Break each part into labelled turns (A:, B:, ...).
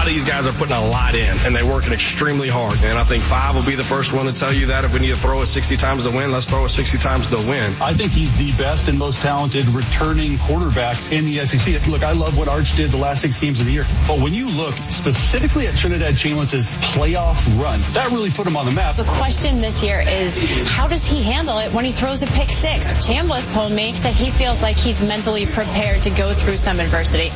A: of these guys are putting a lot in, and they're working extremely hard. And I think 5 will be the first one to tell you that if we need to throw it 60 times to win, let's throw it 60 times to win.
B: I think he's the best and most talented returning quarterback in the SEC. Look, I love what Arch did the last 6 games of the year. But when you look specifically at Trinidad Chambliss' playoff run, that really put him on the map.
C: The question this year is, how does he handle it when he throws a pick 6? Chambliss told me that he feels like he's mentally prepared to go through some adversity.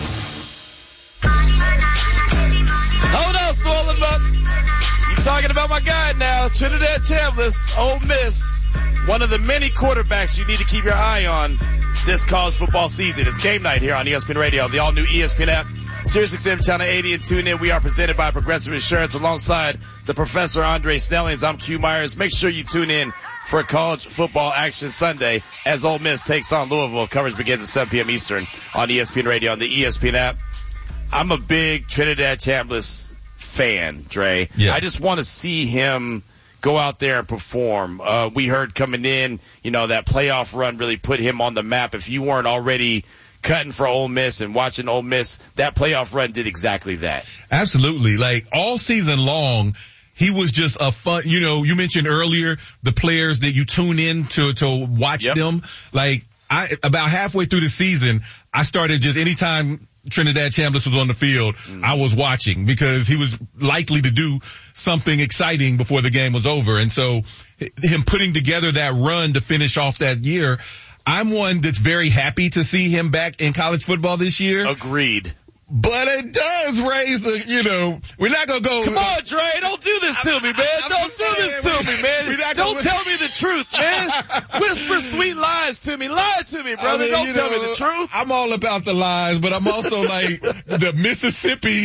D: Hold on, Swollen. You're talking about my guy now, Trinidad Chambliss, Ole Miss. One of the many quarterbacks you need to keep your eye on this college football season. It's game night here on ESPN Radio, the all-new ESPN app, SiriusXM Channel 80, and tune in. We are presented by Progressive Insurance alongside the Professor Andre Snellings. I'm Q Myers. Make sure you tune in for college football action Sunday as Ole Miss takes on Louisville. Coverage begins at 7 p.m. Eastern on ESPN Radio on the ESPN app. I'm a big Trinidad Chambliss fan, Dre.
E: Yeah.
D: I just want to see him go out there and perform. We heard coming in, that playoff run really put him on the map. If you weren't already cutting for Ole Miss and watching Ole Miss, that playoff run did exactly that.
E: Absolutely. Like all season long, he was just a fun, you mentioned earlier the players that you tune in to watch them. Like about halfway through the season, I started just anytime Trinidad Chambliss was on the field, I was watching because he was likely to do something exciting before the game was over. And so him putting together that run to finish off that year, I'm one that's very happy to see him back in college football this year.
D: Agreed.
E: But it does raise the, we're not going to go.
D: Come on, Dre, don't do this to me, man. Don't do this to me, man. Don't tell me the truth, man. Whisper sweet lies to me. Lie to me, brother. Don't tell me the truth.
E: I'm all about the lies, but I'm also like the Mississippi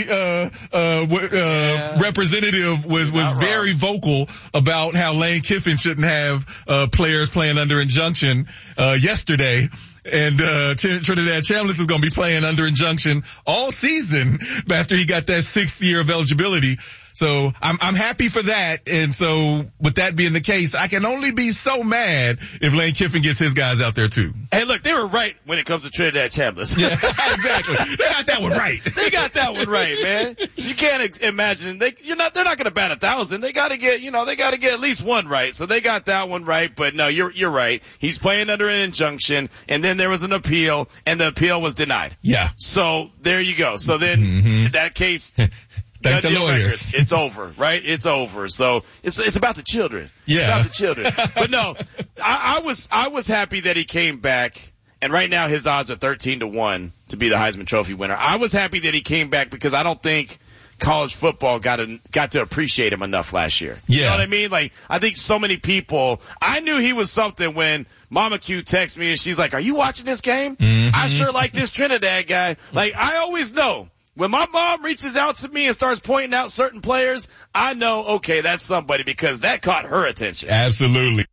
E: representative was very vocal about how Lane Kiffin shouldn't have players playing under injunction yesterday. And Trinidad Chambliss is going to be playing under injunction all season after he got that 6th year of eligibility. So I'm happy for that. And so with that being the case, I can only be so mad if Lane Kiffin gets his guys out there too.
D: Hey, look, they were right when it comes to Trinidad Chambliss.
E: Yeah, exactly. They got that one right.
D: They got that one right, man. You can't imagine they're not going to bat 1,000. They got to get, they got to get at least one right. So they got that one right. But no, you're right. He's playing under an injunction, and then there was an appeal, and the appeal was denied.
E: Yeah.
D: So there you go. So then in that case,
E: thank the lawyers.
D: It's over, right? It's over. So it's about the children.
E: Yeah.
D: It's about the children. But no, I was happy that he came back, and right now his odds are 13-1 to be the Heisman Trophy winner. I was happy that he came back because I don't think college football got to appreciate him enough last year.
E: Yeah.
D: You know what I mean? Like, I think so many people, I knew he was something when Mama Q texted me and she's like, "Are you watching this game? I sure like this Trinidad guy." Like, I always know. When my mom reaches out to me and starts pointing out certain players, I know, okay, that's somebody because that caught her attention.
E: Absolutely.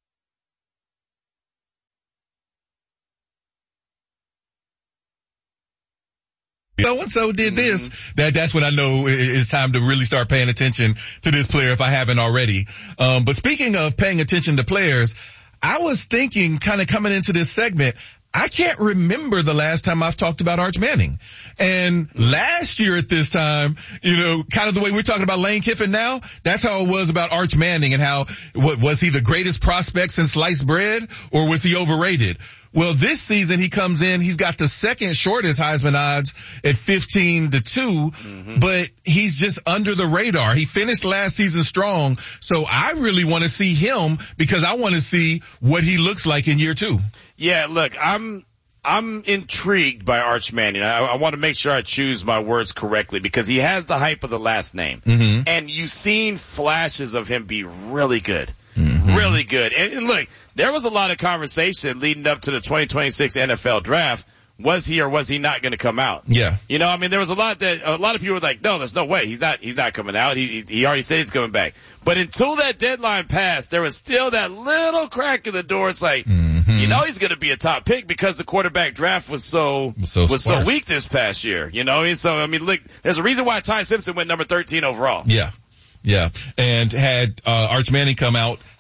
E: So-and-so did this. That's when I know it's time to really start paying attention to this player if I haven't already. But speaking of paying attention to players, I was thinking kind of coming into this segment, I can't remember the last time I've talked about Arch Manning. And last year at this time, kind of the way we're talking about Lane Kiffin now, that's how it was about Arch Manning and how, was he the greatest prospect since sliced bread or was he overrated? Well, this season he comes in, he's got the second shortest Heisman odds at 15-2, but he's just under the radar. He finished last season strong, so I really want to see him because I want to see what he looks like in year 2.
D: Yeah, look, I'm intrigued by Arch Manning. I want to make sure I choose my words correctly because he has the hype of the last name. And you've seen flashes of him be really good. Really good. And look, there was a lot of conversation leading up to the 2026 NFL draft. Was he or was he not going to come out?
E: Yeah.
D: There was a lot of people were like, no, there's no way. He's not coming out. He already said he's coming back. But until that deadline passed, there was still that little crack in the door. It's like, he's going to be a top pick because the quarterback draft was so weak this past year. So, look, there's a reason why Ty Simpson went number 13 overall.
E: Yeah. Yeah. And had Arch Manning come out,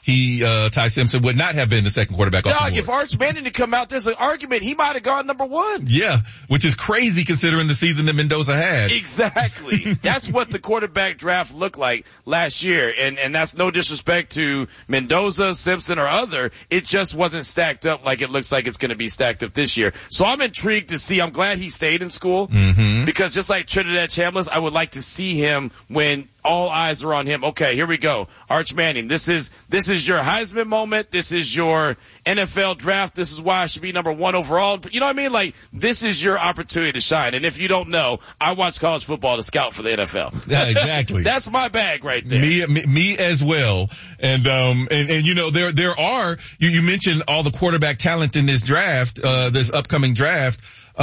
E: Ty Simpson would not have been the second quarterback off the board.
D: If Arch Manning had come out, there's an argument he might have gone number 1.
E: Yeah, which is crazy considering the season that Mendoza had.
D: Exactly. That's what the quarterback draft looked like last year. And that's no disrespect to Mendoza, Simpson, or other. It just wasn't stacked up like it looks like it's going to be stacked up this year. So I'm intrigued to see. I'm glad he stayed in school because just like Trinidad Chambliss, I would like to see him when all eyes are on him. Okay, here we go. Arch Manning, this is your Heisman moment. This is your NFL draft. This is why I should be number 1 overall. You know what I mean? Like, this is your opportunity to shine. And if you don't know, I watch college football to scout for the NFL.
E: Yeah, exactly.
D: That's my bag right there.
E: Me as well. And you know, there are, you mentioned all the quarterback talent in this draft, this upcoming draft.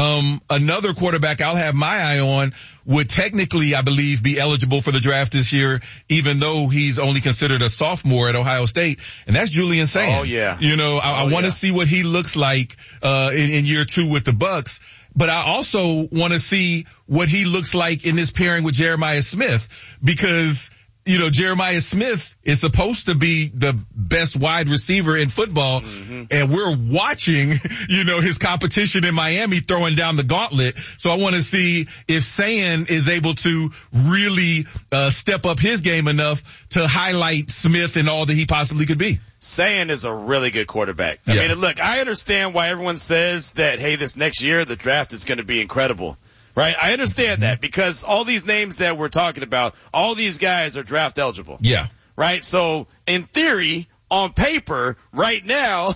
E: Another quarterback I'll have my eye on would technically, I believe, be eligible for the draft this year, even though he's only considered a sophomore at Ohio State, and that's Julian Sand.
D: Oh yeah.
E: You know, I want to see what he looks like, in year 2 with the Bucks, but I also want to see what he looks like in this pairing with Jeremiah Smith, because you know, Jeremiah Smith is supposed to be the best wide receiver in football, and we're watching, you know, his competition in Miami throwing down the gauntlet. So I want to see if Sand is able to really step up his game enough to highlight Smith and all that he possibly could be.
D: Sand is a really good quarterback. I mean, look, I understand why everyone says that, hey, this next year the draft is going to be incredible. Right? I understand that because all these names that we're talking about, all these guys are draft eligible.
E: Yeah.
D: Right? So in theory, on paper, right now,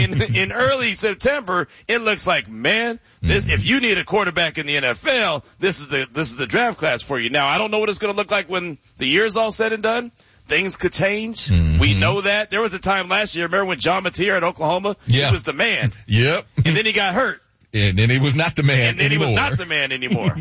D: in early September, it looks like, man, this, if you need a quarterback in the NFL, this is the draft class for you. Now, I don't know what it's going to look like when the year's all said and done. Things could change. We know that. There was a time last year, remember when John Mateer at Oklahoma?
E: Yeah.
D: He was the man.
E: Yep.
D: And then he got hurt.
E: And then he was not the man
D: anymore.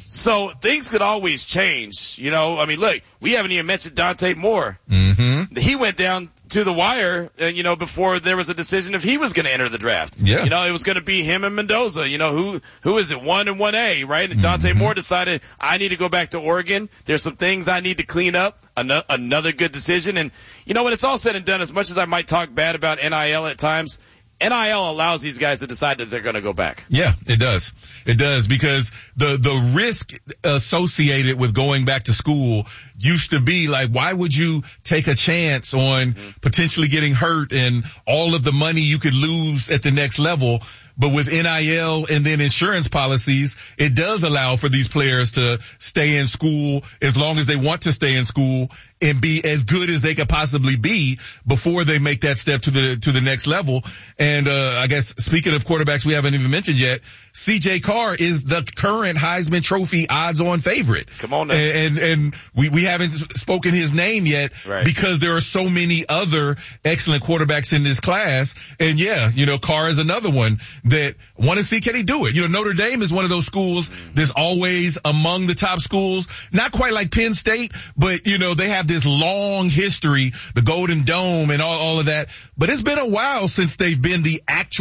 D: So things could always change, you know. I mean, look, we haven't even mentioned Dante Moore. He went down to the wire, you know, before there was a decision if he was going to enter the draft.
E: Yeah.
D: You know, it was going to be him and Mendoza. You know, who is it? 1 and 1A, right? And Dante Moore decided, I need to go back to Oregon. There's some things I need to clean up. Another good decision. And, you know, when it's all said and done, as much as I might talk bad about NIL at times, NIL allows these guys to decide that they're going to go back.
E: Yeah, it does. It does, because the risk associated with going back to school used to be like, why would you take a chance on potentially getting hurt and all of the money you could lose at the next level? But with NIL and then insurance policies, it does allow for these players to stay in school as long as they want to stay in school and be as good as they could possibly be before they make that step to the next level. And I guess speaking of quarterbacks we haven't even mentioned yet, CJ Carr is the current Heisman Trophy odds-on favorite.
D: Come on now.
E: And we haven't spoken his name yet because there are so many other excellent quarterbacks in this class. And yeah, you know, Carr is another one that want to see, can he do it? You know, Notre Dame is one of those schools that's always among the top schools. Not quite like Penn State, but you know, they have this long history, the Golden Dome and all of that. But it's been a while since they've been the actual